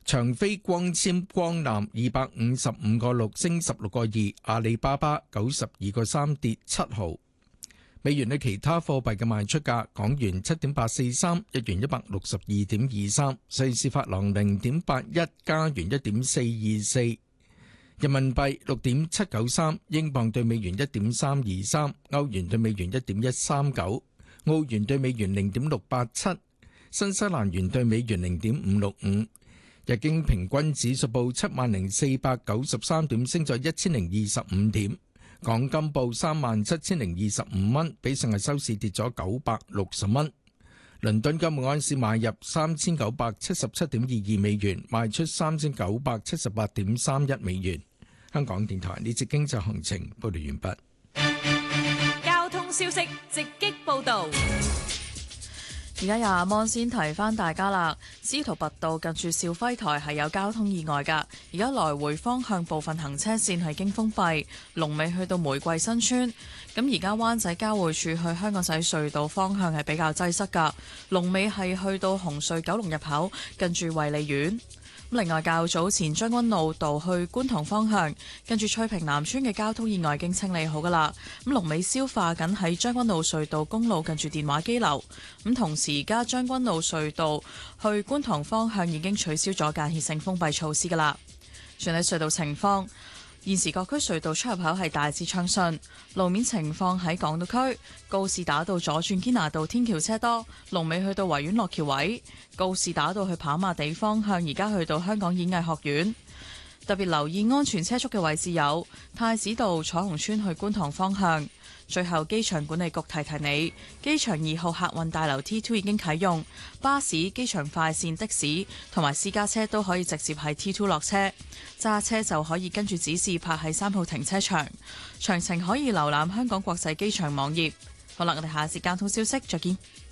長飛光纖光纜255個6升16個2，阿里巴巴92個3跌7毫。美元對其他貨幣嘅賣出價：港元7.843，日元162.23，瑞士法郎0.81，加元1.424，人民幣6.793，英鎊對美元1.323，歐元對美元1.139，澳元對美元0.687，新西蘭元對美元0.565。日經平均指數報70,493點，升咗1025點。港金報37,025蚊，比上日收市跌咗960蚊。倫敦金每安士買入3977.22美元，賣出3978.31美元。香港電台呢節經濟行情報道完畢。 交通消息直擊報道。 而家有阿芒先提翻大家啦，司徒拔道近住肇輝台係有交通意外㗎，而家來回方向部分行車線係經封閉，龍尾去到玫瑰新村。咁而家灣仔交匯處去香港仔隧道方向係比較擠塞㗎，龍尾係去到紅隧九龍入口近住衛理苑。另外，較早前將軍澳道去觀塘方向，跟住翠屏南村嘅交通意外已經清理好噶啦。咁龍尾消化緊喺將軍澳隧道公路近住電話機樓。咁同時，而家將軍澳隧道去觀塘方向已經取消咗間歇性封閉措施噶啦。全體隧道情況。現時各區隧道出入口係大致暢順，路面情況喺港島區告士打道左轉堅拿道天橋車多，龍尾去到維園落橋位；告士打道去跑馬地方向，而家去到香港演藝學院。特別留意安全車速嘅位置有太子道彩虹村去觀塘方向。最後，機場管理局提提你，機場2號客運大樓 T2 已經啟用，巴士、機場快線、的士同埋私家車都可以直接喺 T2 落車，揸車就可以跟住指示泊喺3號停車場。詳情可以瀏覽香港國際機場網頁。好啦，我哋下一節交通消息再見。